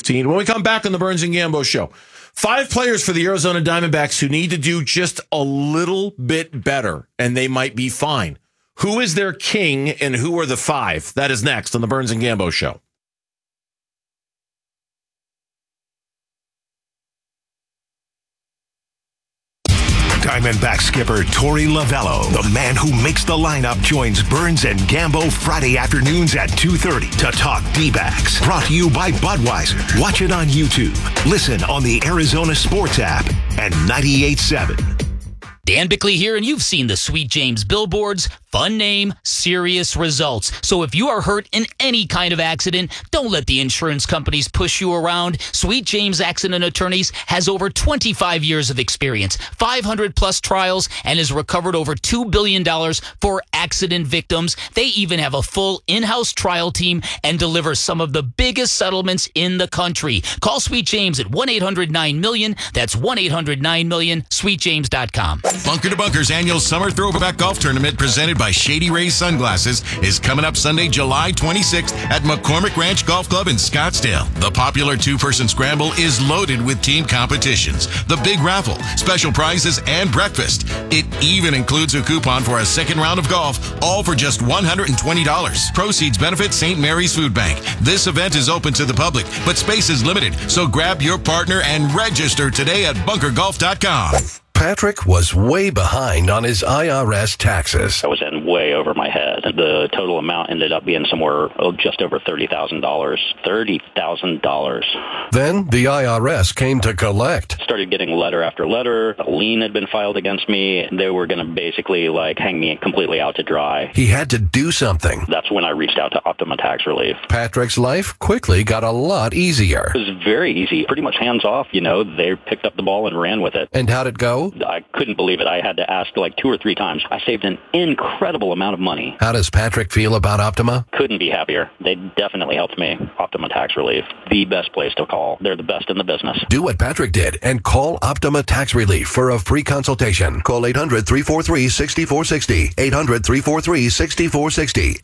15. When we come back on the Burns and Gambo Show, 5 players for the Arizona Diamondbacks who need to do just a little bit better, and they might be fine. Who is their king, and who are the 5? That is next on the Burns and Gambo Show. Diamondback skipper Torey Lovullo, the man who makes the lineup, joins Burns and Gambo Friday afternoons at 2:30 to talk D-backs. Brought to you by Budweiser. Watch it on YouTube. Listen on the Arizona Sports app and 98.7. Dan Bickley here, and you've seen the Sweet James billboards. Fun name, serious results. So if you are hurt in any kind of accident, don't let the insurance companies push you around. Sweet James Accident Attorneys has over 25 years of experience, 500-plus trials, and has recovered over $2 billion for accident victims. They even have a full in-house trial team and deliver some of the biggest settlements in the country. Call Sweet James at 1-800-9-MILLION. That's 1-800-9-MILLION, sweetjames.com. Bunker to Bunker's annual Summer Throwback Golf Tournament presented by Shady Rays Sunglasses is coming up Sunday, July 26th at McCormick Ranch Golf Club in Scottsdale. The popular 2-person scramble is loaded with team competitions, the big raffle, special prizes, and breakfast. It even includes a coupon for a second round of golf, all for just $120. Proceeds benefit St. Mary's Food Bank. This event is open to the public, but space is limited, so grab your partner and register today at bunkergolf.com. Patrick was way behind on his IRS taxes. I was in way over my head. The total amount ended up being somewhere just over $30,000. $30,000. Then the IRS came to collect. Started getting letter after letter. A lien had been filed against me. They were going to basically hang me completely out to dry. He had to do something. That's when I reached out to Optima Tax Relief. Patrick's life quickly got a lot easier. It was very easy. Pretty much hands off, They picked up the ball and ran with it. And how'd it go? I couldn't believe it. I had to ask 2 or 3 times. I saved an incredible amount of money. How does Patrick feel about Optima? Couldn't be happier. They definitely helped me. Optima Tax Relief, the best place to call. They're the best in the business. Do what Patrick did and call Optima Tax Relief for a free consultation. Call 800-343-6460. 800-343-6460.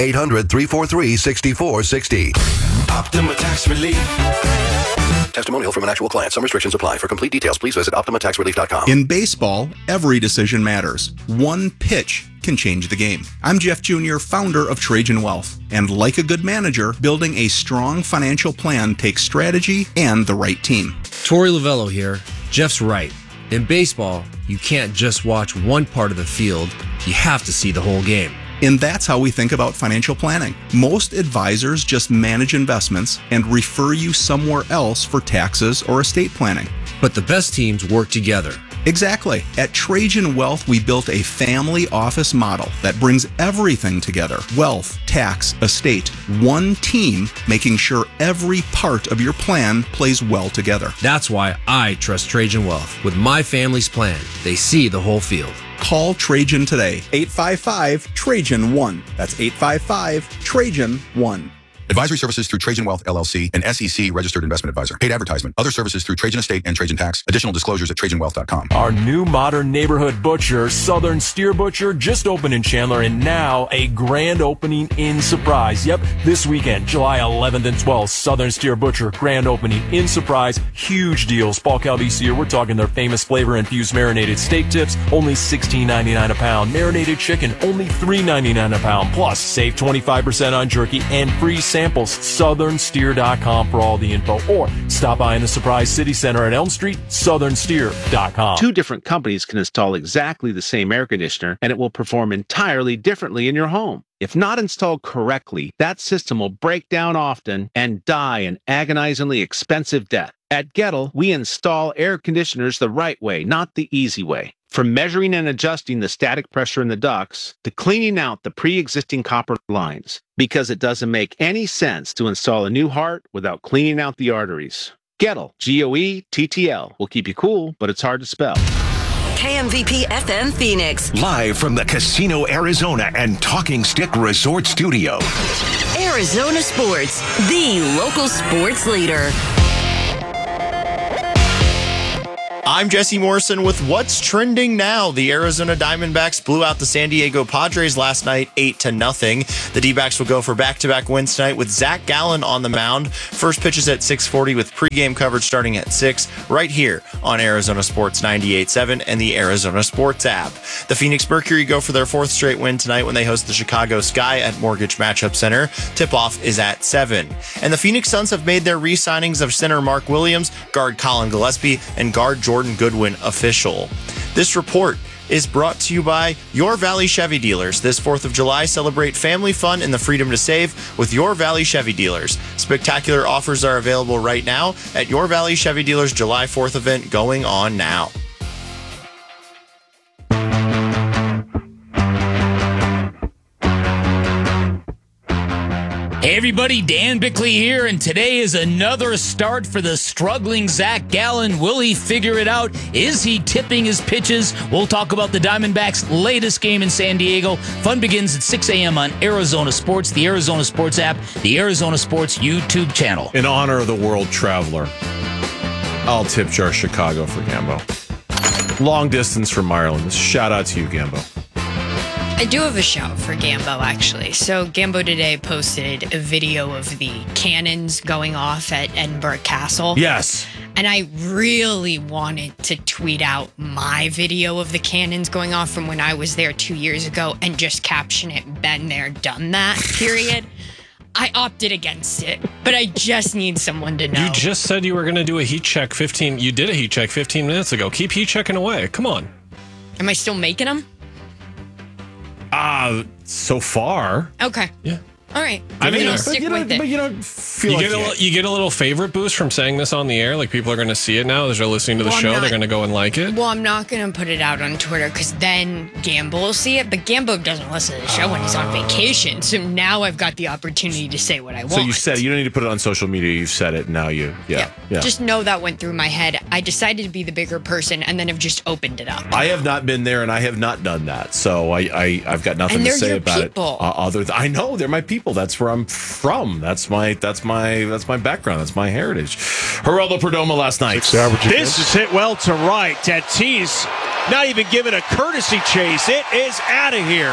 800-343-6460. Optima Tax Relief. Testimonial from an actual client. Some restrictions apply. For complete details, please visit OptimaTaxRelief.com. In baseball, every decision matters. One pitch can change the game. I'm Jeff Jr., founder of Trajan Wealth. And like a good manager, building a strong financial plan takes strategy and the right team. Torey Lovullo here. Jeff's right. In baseball, you can't just watch one part of the field. You have to see the whole game. And that's how we think about financial planning. Most advisors just manage investments and refer you somewhere else for taxes or estate planning. But the best teams work together. Exactly. At Trajan Wealth, we built a family office model that brings everything together. Wealth, tax, estate, one team, making sure every part of your plan plays well together. That's why I trust Trajan Wealth. With my family's plan, they see the whole field. Call Trajan today. 855-TRAJAN-1. That's 855-TRAJAN-1. Advisory services through Trajan Wealth, LLC, an SEC registered investment advisor. Paid advertisement. Other services through Trajan Estate and Trajan Tax. Additional disclosures at TrajanWealth.com. Our new modern neighborhood butcher, Southern Steer Butcher, just opened in Chandler, and now a grand opening in Surprise. Yep, this weekend, July 11th and 12th, Southern Steer Butcher, grand opening in Surprise. Huge deals. Paul Calvisi here. We're talking their famous flavor-infused marinated steak tips, only $16.99 a pound. Marinated chicken, only $3.99 a pound. Plus, save 25% on jerky and free samples. SouthernSteer.com for all the info, or stop by in the Surprise City Center at Elm Street, SouthernSteer.com. 2 different companies can install exactly the same air conditioner, and it will perform entirely differently in your home. If not installed correctly, that system will break down often and die an agonizingly expensive death. At Gettle, we install air conditioners the right way, not the easy way. From measuring and adjusting the static pressure in the ducts to cleaning out the pre-existing copper lines, because it doesn't make any sense to install a new heart without cleaning out the arteries. Gettle, G-O-E-T-T-L, will keep you cool, but it's hard to spell. KMVP FM Phoenix. Live from the Casino Arizona and Talking Stick Resort Studio. Arizona Sports, the local sports leader. I'm Jesse Morrison with what's trending now. The Arizona Diamondbacks blew out the San Diego Padres last night 8-0. The D-backs will go for back-to-back wins tonight with Zach Gallen on the mound. First pitch is at 6:40 with pregame coverage starting at 6 right here on Arizona Sports 98.7 and the Arizona Sports app. The Phoenix Mercury go for their fourth straight win tonight when they host the Chicago Sky at Mortgage Matchup Center. Tip-off is at 7. And the Phoenix Suns have made their re-signings of center Mark Williams, guard Colin Gillespie, and guard Jordan Goodwin official. This report is brought to you by Your Valley Chevy Dealers. This 4th of July, celebrate family fun and the freedom to save with Your Valley Chevy Dealers. Spectacular offers are available right now at Your Valley Chevy Dealers July 4th event going on now. Hey everybody, Dan Bickley here, and today is another start for the struggling Zach Gallen. Will he figure it out? Is he tipping his pitches? We'll talk about the Diamondbacks' latest game in San Diego. Fun begins at 6 a.m. on Arizona Sports, the Arizona Sports app, the Arizona Sports YouTube channel. In honor of the world traveler, I'll tip jar Chicago for Gambo. Long distance from Ireland. Shout out to you, Gambo. I do have a shout for Gambo, actually. So Gambo today posted a video of the cannons going off at Edinburgh Castle. Yes. And I really wanted to tweet out my video of the cannons going off from when I was there 2 years ago and just caption it, been there, done that, period. I opted against it, but I just need someone to know. You just said you were going to do a heat check 15. You did a heat check 15 minutes ago. Keep heat checking away. Come on. Am I still making them? So far. Okay. Yeah. All right. I mean, I'll stick with it. But you don't feel you get a little favorite boost from saying this on the air. Like, people are going to see it now as they're listening to the show. They're going to go and like it. Well, I'm not going to put it out on Twitter because then Gambo will see it. But Gambo doesn't listen to the show when he's on vacation. So now I've got the opportunity to say what I want. So you said it. You don't need to put it on social media. You've said it. Now you, yeah. Just know that went through my head. I decided to be the bigger person and then have just opened it up. I have not been there and I have not done that. So I've got nothing to say about it. I know they're my people. That's where I'm from. That's my background. That's my heritage. Geraldo Perdomo last night. This is hit well to right. Tatis not even giving a courtesy chase. It is out of here.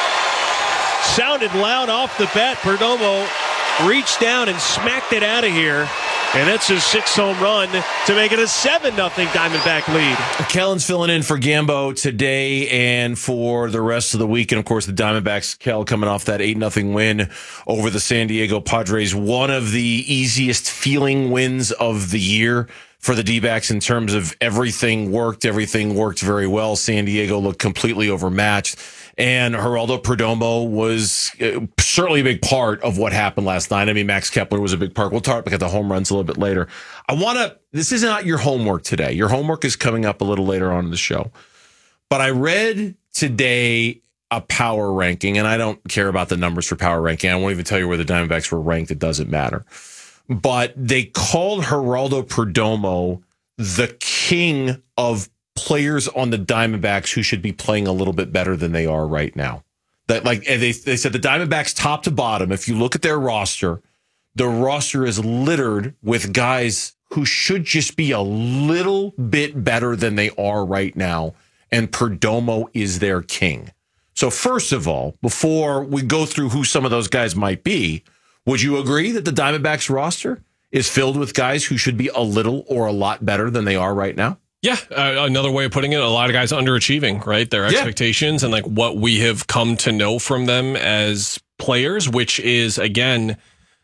Sounded loud off the bat. Perdomo reached down and smacked it out of here. And that's his 6th home run to make it a 7-0 Diamondback lead. Kellen's filling in for Gambo today and for the rest of the week. And, of course, the Diamondbacks, Kel, coming off that 8-0 win over the San Diego Padres. One of the easiest feeling wins of the year for the D-backs in terms of everything worked. Everything worked very well. San Diego looked completely overmatched. And Geraldo Perdomo was certainly a big part of what happened last night. I mean, Max Kepler was a big part. We'll talk about the home runs a little bit later. This is not your homework today. Your homework is coming up a little later on in the show. But I read today a power ranking, and I don't care about the numbers for power ranking. I won't even tell you where the Diamondbacks were ranked. It doesn't matter. But they called Geraldo Perdomo the king of players on the Diamondbacks who should be playing a little bit better than they are right now. That, like, they said the Diamondbacks top to bottom, if you look at their roster, the roster is littered with guys who should just be a little bit better than they are right now. And Perdomo is their king. So first of all, before we go through who some of those guys might be, would you agree that the Diamondbacks roster is filled with guys who should be a little or a lot better than they are right now? Yeah, another way of putting it, a lot of guys underachieving, right? Their expectations and like what we have come to know from them as players, which is, again,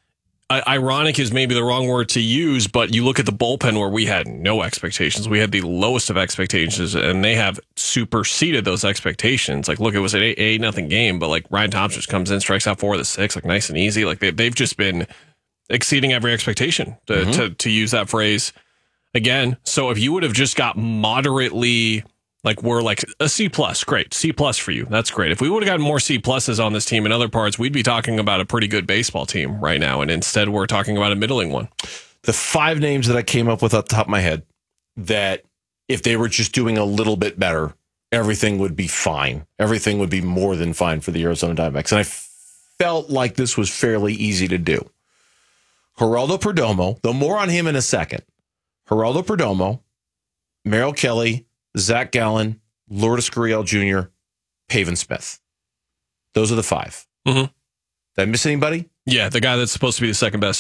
ironic is maybe the wrong word to use, but you look at the bullpen where we had no expectations. We had the lowest of expectations, and they have superseded those expectations. Like, look, it was an 8-0 game, but like Ryan Thompson just comes in, strikes out 4 of the 6, like nice and easy. Like they've just been exceeding every expectation, to use that phrase. Again, so if you would have just got moderately, like we're like a C+, great. C+ for you. That's great. If we would have gotten more C+ on this team in other parts, we'd be talking about a pretty good baseball team right now. And instead, we're talking about a middling one. The 5 names that I came up with off the top of my head that if they were just doing a little bit better, everything would be fine. Everything would be more than fine for the Arizona Diamondbacks. And I felt like this was fairly easy to do. Geraldo Perdomo, though more on him in a second. Geraldo Perdomo, Merrill Kelly, Zach Gallen, Lourdes Gurriel Jr., Pavin Smith. Those are the 5. Mm-hmm. Did I miss anybody? Yeah, the guy that's supposed to be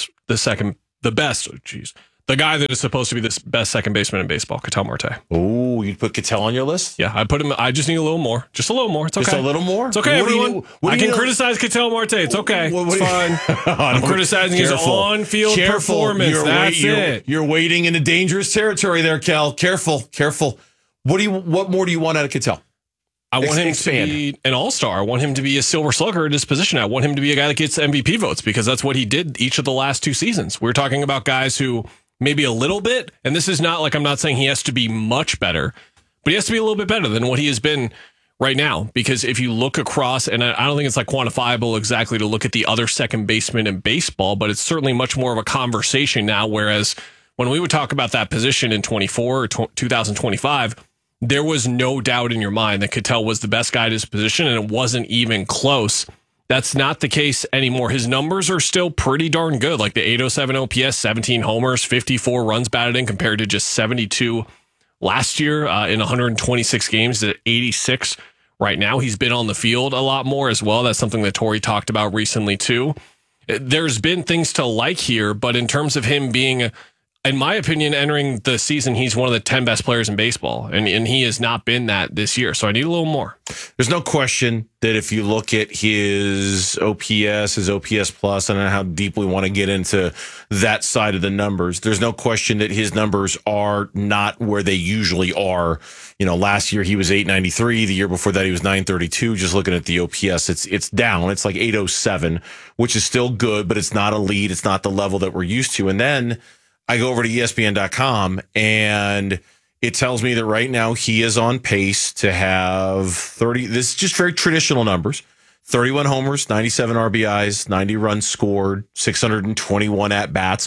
the guy that is supposed to be the best second baseman in baseball, Ketel Marte. Oh, you'd put Ketel on your list? Yeah, I put him. I just need a little more. Just a little more. It's okay. Just a little more? It's okay, everyone. I can know? criticize Ketel Marte. It's okay. It's fine. I'm criticizing his on-field performance. That's it. You're wading into dangerous territory there, Cal. Careful. What more do you want out of Ketel? I want him to be an all-star. I want him to be a silver slugger at his position. I want him to be a guy that gets MVP votes because that's what he did each of the last 2 seasons. We're talking about guys who maybe a little bit, and this is not like I'm not saying he has to be much better, but he has to be a little bit better than what he has been right now. Because if you look across, and I don't think it's like quantifiable exactly to look at the other second baseman in baseball, but it's certainly much more of a conversation now. Whereas when we would talk about that position in 24 or 2025, there was no doubt in your mind that Ketel was the best guy at his position, and it wasn't even close. That's not the case anymore. His numbers are still pretty darn good, like the 807 OPS, 17 homers, 54 runs batted in compared to just 72 last year in 126 games at 86 right now. He's been on the field a lot more as well. That's something that Torey talked about recently too. There's been things to like here, but in terms of him being, in my opinion, entering the season, he's one of the 10 best players in baseball, and he has not been that this year. So I need a little more. There's no question that if you look at his OPS, his OPS plus, I don't know how deep we want to get into that side of the numbers. There's no question that his numbers are not where they usually are. Last year he was 893. The year before that he was 932. Just looking at the OPS, it's down. It's like 807, which is still good, but it's not elite. It's not the level that we're used to. And then I go over to ESPN.com and it tells me that right now he is on pace to have 30. This is just very traditional numbers. 31 homers, 97 RBIs, 90 runs scored, 621 at-bats,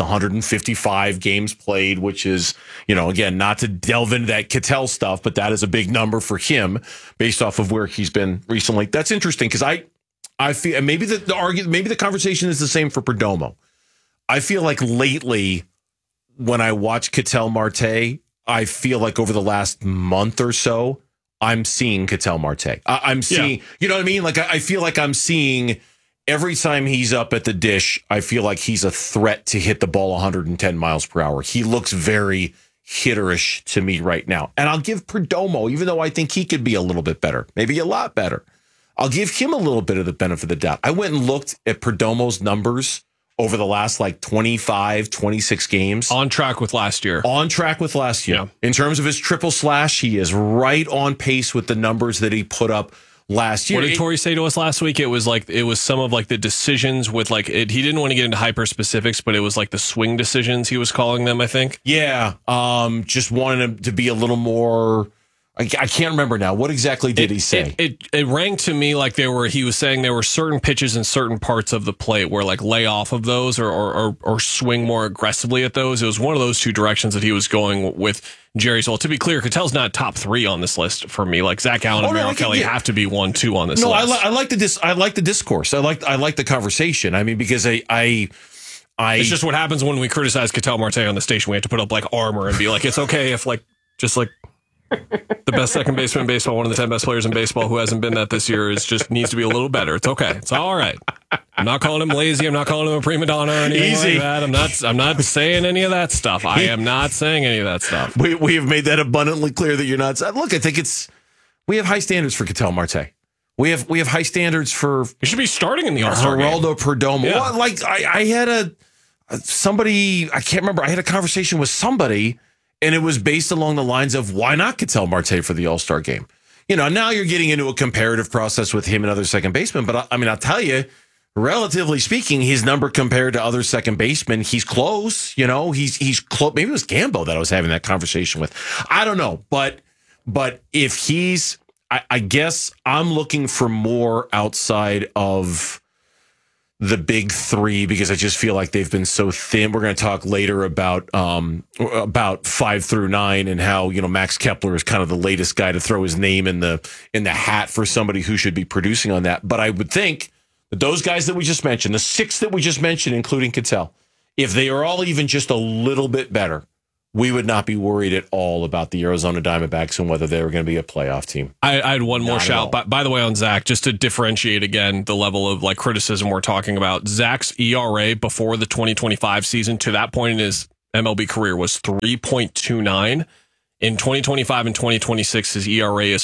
155 games played, which is, again, not to delve into that Ketel stuff, but that is a big number for him based off of where he's been recently. That's interesting because I feel, and maybe the argument, maybe the conversation is the same for Perdomo. I feel like lately, when I watch Ketel Marte, I feel like over the last month or so, I'm seeing Ketel Marte. I'm seeing, you know what I mean? Like, I feel like I'm seeing every time he's up at the dish, I feel like he's a threat to hit the ball 110 miles per hour. He looks very hitterish to me right now. And I'll give Perdomo, even though I think he could be a little bit better, maybe a lot better, I'll give him a little bit of the benefit of the doubt. I went and looked at Perdomo's numbers over the last 25, 26 games. On track with last year. Yeah. In terms of his triple slash, he is right on pace with the numbers that he put up last year. What did Torey say to us last week? It was some of the decisions with he didn't want to get into hyper specifics, but it was the swing decisions he was calling them, I think. Yeah. Just wanted him to be a little more, I can't remember now. What exactly did he say? It rang to me like he was saying there were certain pitches in certain parts of the plate where lay off of those or swing more aggressively at those. It was one of those two directions that he was going with Jerry. So to be clear, Ketel's not top 3 on this list for me. Zach Gallen and Merrill Kelly have to be 1, 2 on this list. I like the discourse. I like the conversation. I mean, because it's just what happens when we criticize Ketel Marte on the station. We have to put up armor and be it's okay if the best second baseman in baseball, one of the 10 best players in baseball who hasn't been that this year, needs to be a little better. It's okay. It's all right. I'm not calling him lazy. I'm not calling him a prima donna or anything like that. I'm not saying any of that stuff. I am not saying any of that stuff. We have made that abundantly clear that you're not. Look, I think we have high standards for Ketel Marte. We have high standards for. He should be starting in the All-Star game. Geraldo Perdomo. Yeah. Well, I had somebody, I can't remember. I had a conversation with somebody. And it was based along the lines of why not Ketel Marte for the All-Star game? Now you're getting into a comparative process with him and other second basemen. But I'll tell you, relatively speaking, his number compared to other second basemen, he's close. He's close. Maybe it was Gambo that I was having that conversation with. I don't know. But if he's, I guess I'm looking for more outside of the big 3 because I just feel like they've been so thin. We're going to talk later about 5 through 9 and how Max Kepler is kind of the latest guy to throw his name in the hat for somebody who should be producing on that. But I would think that those guys that we just mentioned, the 6 that we just mentioned, including Ketel, if they are all even just a little bit better, we would not be worried at all about the Arizona Diamondbacks and whether they were going to be a playoff team. I had one more Not shout, by the way, on Zach, just to differentiate again the level of like criticism we're talking about. Zach's ERA before the 2025 season to that point in his MLB career was 3.29. In 2025 and 2026, his ERA is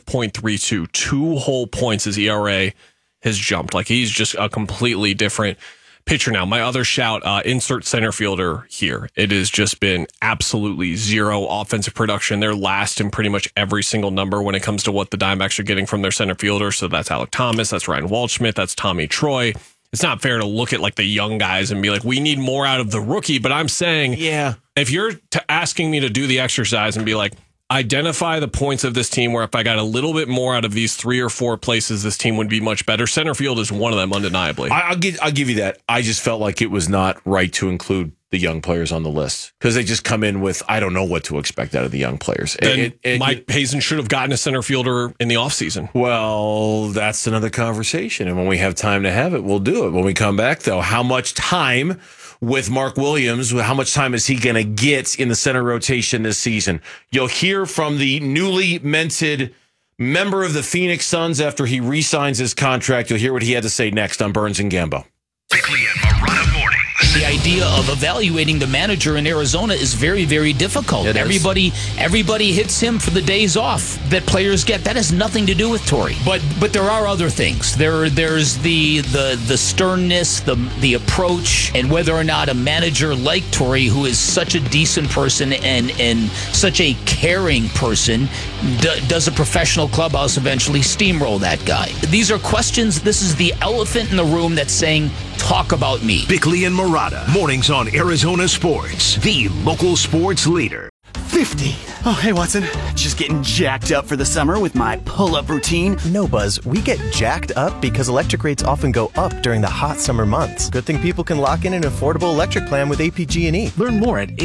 5.32. 2 whole points his ERA has jumped. Like, he's just a completely different pitcher now. My other shout, insert center fielder here. It has just been absolutely zero offensive production. They're last in pretty much every single number when it comes to what the Diamondbacks are getting from their center fielder. So that's Alec Thomas, that's Ryan Waldschmidt, that's Tommy Troy. It's not fair to look at like the young guys and be like, we need more out of the rookie. But I'm saying, yeah, if you're asking me to do the exercise and be like, identify the points of this team where if I got a little bit more out of these 3 or 4 places, this team would be much better. Center field is one of them, undeniably. I'll give you that. I just felt like it was not right to include the young players on the list because they just come in with, I don't know what to expect out of the young players. Mike Hazen should have gotten a center fielder in the offseason. Well, that's another conversation. And when we have time to have it, we'll do it. When we come back, though, how much time with Mark Williams, how much time is he going to get in the center rotation this season? You'll hear from the newly minted member of the Phoenix Suns after he re-signs his contract. You'll hear what he had to say next on Burns and Gambo. Bickley and Marotta mornings. The idea of evaluating the manager in Arizona is very, very difficult. Everybody hits him for the days off that players get. That has nothing to do with Torey. But there are other things. There's the sternness, the approach, and whether or not a manager like Torey, who is such a decent person and such a caring person, does a professional clubhouse eventually steamroll that guy? These are questions. This is the elephant in the room that's saying, talk about me. Bickley and Marotta, mornings on Arizona Sports, the local sports leader. 50. Oh, hey, Watson. Just getting jacked up for the summer with my pull-up routine. No, Buzz. We get jacked up because electric rates often go up during the hot summer months. Good thing people can lock in an affordable electric plan with APG&E. Learn more at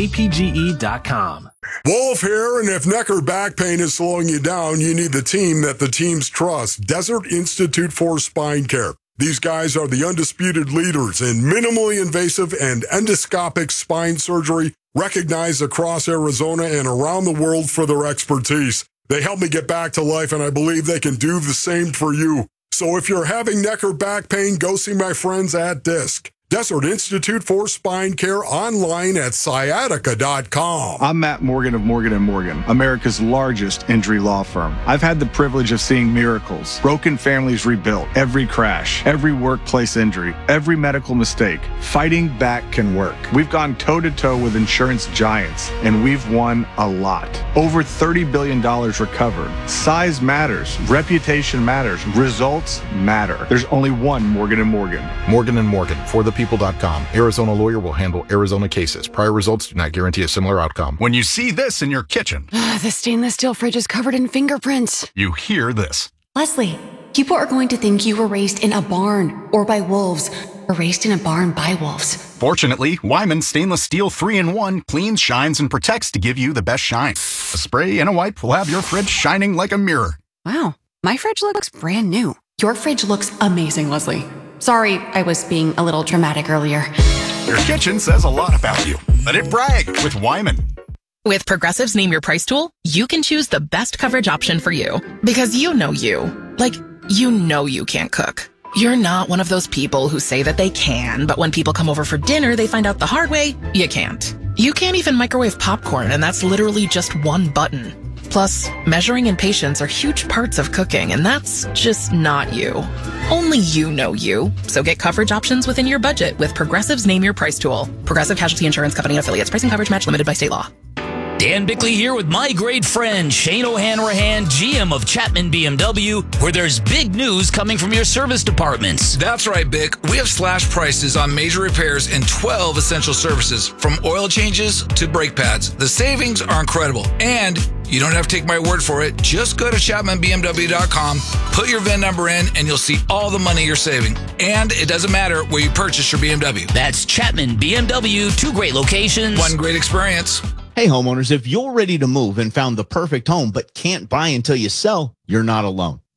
apge.com. Wolf here, and if neck or back pain is slowing you down, you need the team that the teams trust. Desert Institute for Spine Care. These guys are the undisputed leaders in minimally invasive and endoscopic spine surgery, recognized across Arizona and around the world for their expertise. They helped me get back to life, and I believe they can do the same for you. So if you're having neck or back pain, go see my friends at DISC. Desert Institute for Spine Care, online at sciatica.com. I'm Matt Morgan of Morgan & Morgan, America's largest injury law firm. I've had the privilege of seeing miracles, broken families rebuilt, every crash, every workplace injury, every medical mistake. Fighting back can work. We've gone toe-to-toe with insurance giants, and we've won a lot. Over $30 billion recovered. Size matters. Reputation matters. Results matter. There's only one Morgan & Morgan. Morgan & Morgan, for the people.com. Arizona lawyer will handle Arizona cases. Prior results do not guarantee a similar outcome. When you see this in your kitchen, The stainless steel fridge is covered in fingerprints. you hear this. Leslie, people are going to think you were raised in a barn or by wolves or raised in a barn by wolves. Fortunately, Wyman Stainless Steel 3-in-1 cleans, shines, and protects to give you the best shine. A spray and a wipe will have your fridge shining like a mirror. Wow, my fridge looks brand new. Your fridge looks amazing, Leslie. Sorry, I was being a little dramatic earlier. Your kitchen says a lot about you. Let it brag with Wyman. With Progressive's Name Your Price tool, you can choose the best coverage option for you. Because you know you. Like, you know you can't cook. You're not one of those people who say that they can, but when people come over for dinner, they find out the hard way, you can't. You can't even microwave popcorn, and that's literally just one button. Plus, measuring and patience are huge parts of cooking, and that's just not you. Only you know you. So get coverage options within your budget with Progressive's Name Your Price tool. Progressive Casualty Insurance Company and affiliates. Pricing coverage match limited by state law. Dan Bickley here with my great friend Shane O'Hanrahan, GM of Chapman BMW, where there's big news coming from your service departments. That's right, Bick. We have slash prices on major repairs and 12 essential services, from oil changes to brake pads. The savings are incredible, and you don't have to take my word for it. Just go to ChapmanBMW.com, put your VIN number in, and you'll see all the money you're saving. And it doesn't matter where you purchase your BMW. That's Chapman BMW, 2 great locations, 1 great experience. Hey, homeowners, if you're ready to move and found the perfect home but can't buy until you sell, you're not alone.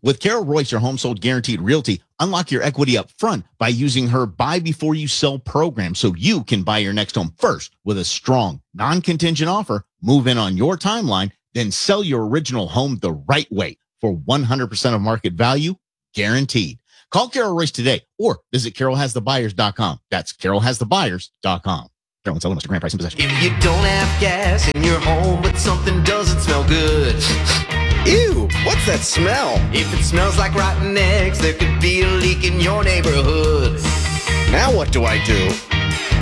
With Carol Royce, your home sold guaranteed realty, unlock your equity up front by using her buy before you sell program so you can buy your next home first with a strong, non-contingent offer, move in on your timeline, then sell your original home the right way for 100% of market value, guaranteed. Call Carol Royce today or visit carolhasthebuyers.com. That's carolhasthebuyers.com. Carol and sell Mr. Grand Price and possession. If you don't have gas in your home, but something doesn't smell good. Ew, what's that smell? If it smells like rotten eggs, there could be a leak in your neighborhood. Now what do I do?